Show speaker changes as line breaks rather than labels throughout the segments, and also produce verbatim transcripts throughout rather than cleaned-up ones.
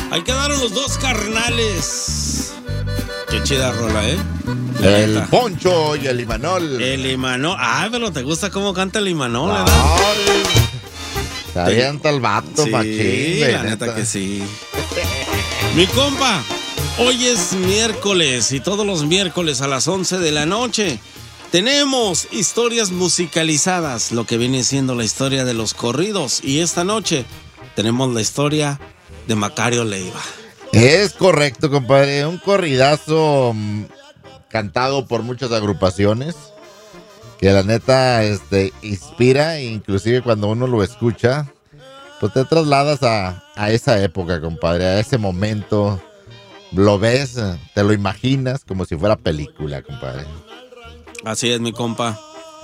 Ahí quedaron los dos carnales. Qué chida rola, ¿eh? La
el
neta.
Poncho y el Imanol.
El Imanol. Ah, pero ¿te gusta cómo canta el Imanol,
Ay,
verdad?
se avienta el vato,
Sí,
machín.
la neta que sí. Mi compa, hoy es miércoles y todos los miércoles a las once de la noche tenemos historias musicalizadas, lo que viene siendo la historia de los corridos. Y esta noche tenemos la historia de Macario Leiva.
Es correcto, compadre. Un corridazo mm, cantado por muchas agrupaciones que la neta este, inspira, inclusive cuando uno lo escucha, pues te trasladas a, a esa época, compadre, a ese momento. Lo ves, te lo imaginas como si fuera película, compadre.
Así es, mi compa.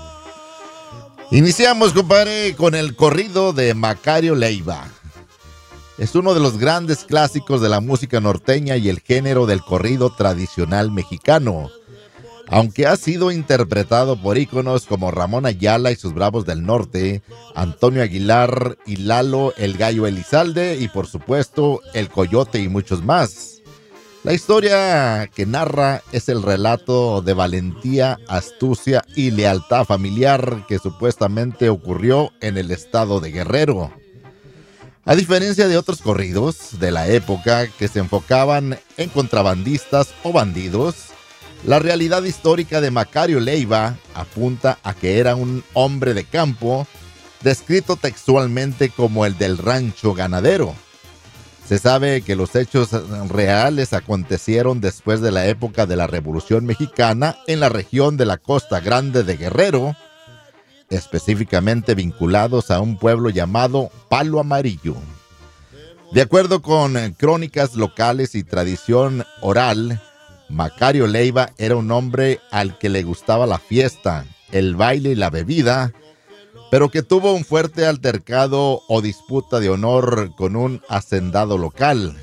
Iniciamos, compadre, con el corrido de Macario Leiva. Es uno de los grandes clásicos de la música norteña y el género del corrido tradicional mexicano, aunque ha sido interpretado por íconos como Ramón Ayala y sus Bravos del Norte, Antonio Aguilar y Lalo el Gallo Elizalde y por supuesto el Coyote y muchos más. La historia que narra es el relato de valentía, astucia y lealtad familiar que supuestamente ocurrió en el estado de Guerrero. A diferencia de otros corridos de la época que se enfocaban en contrabandistas o bandidos, la realidad histórica de Macario Leiva apunta a que era un hombre de campo, descrito textualmente como el del rancho ganadero. Se sabe que los hechos reales acontecieron después de la época de la Revolución Mexicana en la región de la Costa Grande de Guerrero, específicamente vinculados a un pueblo llamado Palo Amarillo. De acuerdo con crónicas locales y tradición oral, Macario Leiva era un hombre al que le gustaba la fiesta, el baile y la bebida, pero que tuvo un fuerte altercado o disputa de honor con un hacendado local.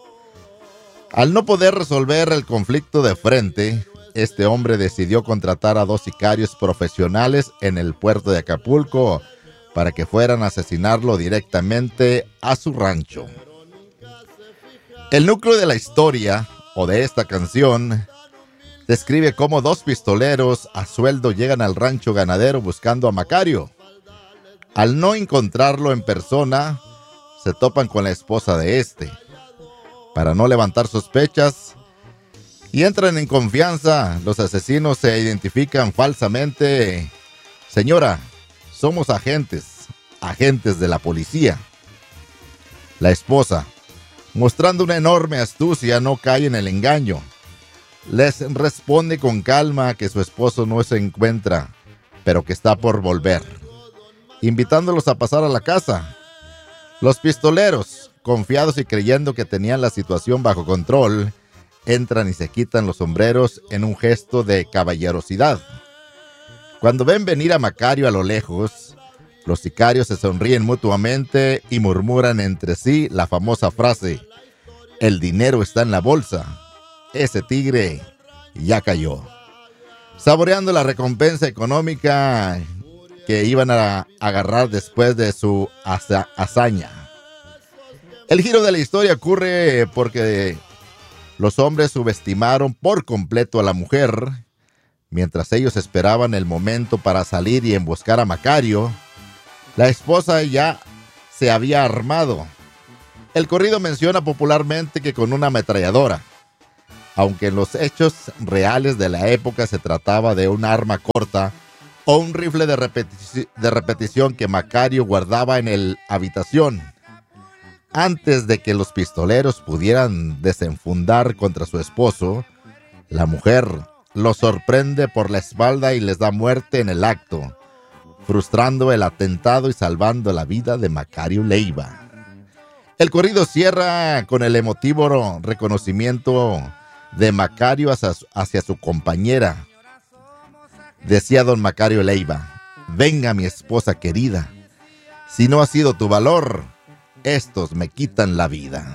Al no poder resolver el conflicto de frente, este hombre decidió contratar a dos sicarios profesionales en el puerto de Acapulco para que fueran a asesinarlo directamente a su rancho. El núcleo de la historia, o de esta canción, describe cómo dos pistoleros a sueldo llegan al rancho ganadero buscando a Macario. Al no encontrarlo en persona, se topan con la esposa de este. Para no levantar sospechas y entran en confianza, los asesinos se identifican falsamente. Señora, somos agentes, agentes de la policía. La esposa, mostrando una enorme astucia, no cae en el engaño. Les responde con calma que su esposo no se encuentra, pero que está por volver, invitándolos a pasar a la casa. Los pistoleros, confiados y creyendo que tenían la situación bajo control, entran y se quitan los sombreros en un gesto de caballerosidad. Cuando ven venir a Macario a lo lejos, los sicarios se sonríen mutuamente y murmuran entre sí la famosa frase: el dinero está en la bolsa, ese tigre ya cayó. Saboreando la recompensa económica que iban a agarrar después de su haza- hazaña. El giro de la historia ocurre porque los hombres subestimaron por completo a la mujer. Mientras ellos esperaban el momento para salir y emboscar a Macario, la esposa ya se había armado. El corrido menciona popularmente que con una ametralladora, aunque en los hechos reales de la época se trataba de un arma corta o un rifle de, repeti- de repetición que Macario guardaba en la habitación. Antes de que los pistoleros pudieran desenfundar contra su esposo, la mujer los sorprende por la espalda y les da muerte en el acto, frustrando el atentado y salvando la vida de Macario Leiva. El corrido cierra con el emotivo reconocimiento de Macario hacia, hacia su compañera. Decía don Macario Leiva: venga, mi esposa querida, si no ha sido tu valor, estos me quitan la vida.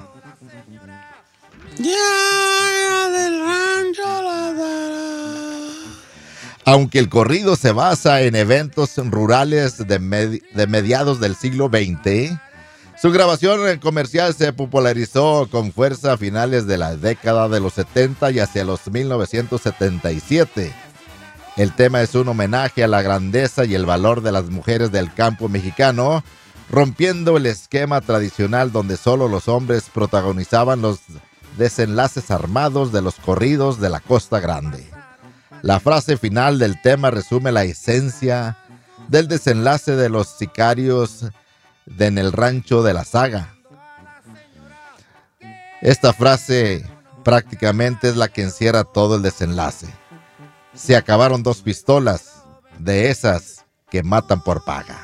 Ya del rancho la dará.
Aunque el corrido se basa en eventos rurales de, med- de mediados del siglo veinte, Su grabación comercial se popularizó con fuerza a finales de la década de los setenta y hacia los mil novecientos setenta y siete. El tema es un homenaje a la grandeza y el valor de las mujeres del campo mexicano, rompiendo el esquema tradicional donde solo los hombres protagonizaban los desenlaces armados de los corridos de la Costa Grande. La frase final del tema resume la esencia del desenlace de los sicarios de en el rancho de la saga. Esta frase prácticamente es la que encierra todo el desenlace. Se acabaron dos pistolas, de esas que matan por paga.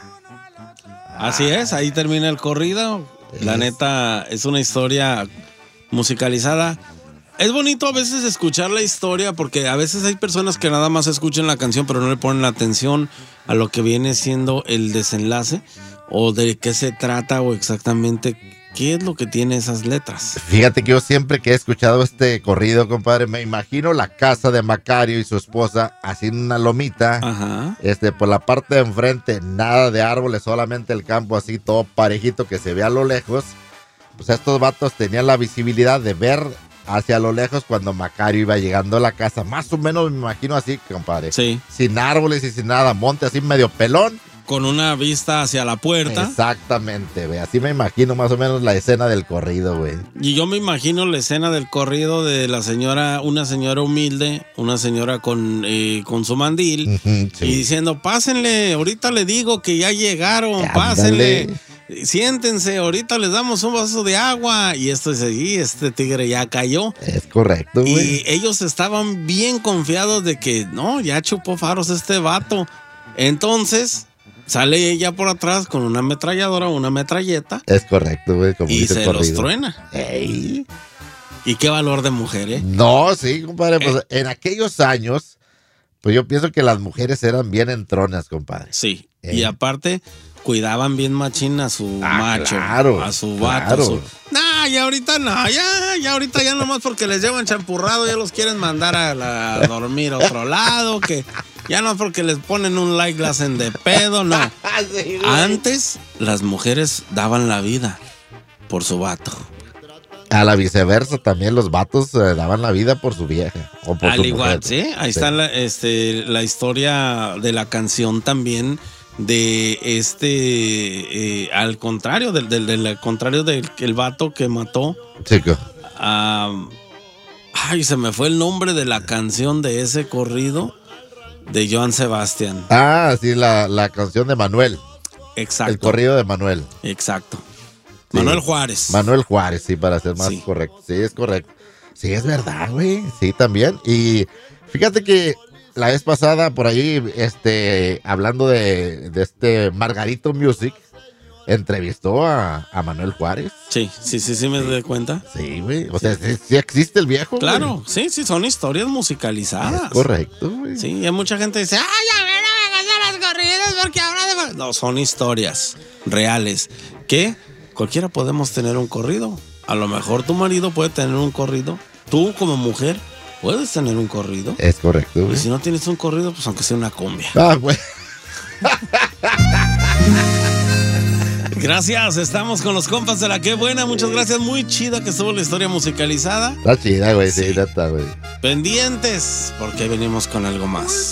Así es, ahí termina el corrido. La neta, es una historia musicalizada. Es bonito a veces escuchar la historia porque a veces hay personas que nada más escuchan la canción pero no le ponen la atención a lo que viene siendo el desenlace o de qué se trata o exactamente qué es lo que tiene esas letras.
Fíjate que yo siempre que he escuchado este corrido, compadre, me imagino la casa de Macario y su esposa haciendo una lomita.
Ajá.
Este, por la parte de enfrente, nada de árboles, solamente el campo así todo parejito que se ve a lo lejos. Pues estos vatos tenían la visibilidad de ver hacia lo lejos cuando Macario iba llegando a la casa. Más o menos me imagino así, compadre.
Sí.
Sin árboles y sin nada, monte así medio pelón.
Con una vista hacia la puerta.
Exactamente, güey. Así me imagino más o menos la escena del corrido, güey.
Y yo me imagino la escena del corrido de la señora, una señora humilde, una señora con, eh, con su mandil,
sí.
Y diciendo, pásenle, ahorita le digo que ya llegaron, Ándale. Pásenle. Siéntense, ahorita les damos un vaso de agua. Y esto dice, y este tigre ya cayó.
Es correcto, güey.
Y ellos estaban bien confiados de que, no, ya chupó faros este vato. Entonces, sale ella por atrás con una ametralladora, una metralleta.
Es correcto, güey.
Y se
corrido.
los truena.
Ey.
Y qué valor de mujer, ¿eh?
No, sí, compadre. Pues
Eh.
en aquellos años, pues yo pienso que las mujeres eran bien entronas, compadre.
Sí.
Eh.
Y aparte, cuidaban bien machín a su
Ah,
macho,
claro,
a su vato.
claro.
A su... No, ya ahorita no, ya, ya ahorita ya nomás porque les llevan champurrado, ya los quieren mandar a, la, a dormir a otro lado, que ya no porque les ponen un like la hacen de pedo, no.
Sí,
Antes las mujeres daban la vida por su vato.
A la viceversa, también los vatos eh, daban la vida por su vieja. O por
Al
su
igual,
mujer.
sí, ahí
Sí.
está la, este, la historia de la canción también. De este, eh, al contrario, del, del, del contrario del el vato que mató.
Chico.
a ay, se me fue el nombre de la canción de ese corrido de Joan Sebastián.
Ah, sí, la, la canción de Manuel.
Exacto.
El corrido de Manuel.
Exacto.
Sí.
Manuel Juárez.
Manuel Juárez, sí, para ser más
Sí.
correcto. Sí, es correcto. Sí, es verdad, güey. Sí, también. Y fíjate que la vez pasada, por ahí, este, hablando de, de este Margarito Music, entrevistó a, a Manuel Juárez.
Sí, sí, sí, sí me doy cuenta.
Sí, güey. O sea, sí, sí existe el viejo,
Claro,
güey.
sí, sí, son historias musicalizadas.
Es correcto, güey.
Sí, y hay mucha gente que dice, ay, a ver, no me hagas las corridas porque ahora de... No, son historias reales que cualquiera podemos tener un corrido. A lo mejor tu marido puede tener un corrido. Tú como mujer puedes tener un corrido.
Es correcto,
Y
güey.
si no tienes un corrido, pues aunque sea una cumbia.
Ah, güey.
Gracias, estamos con los compas de la Qué Buena. Muchas gracias, muy chida que estuvo la historia musicalizada.
Está chida, güey. Sí,
Sí.
neta, güey.
Pendientes, porque venimos con algo más.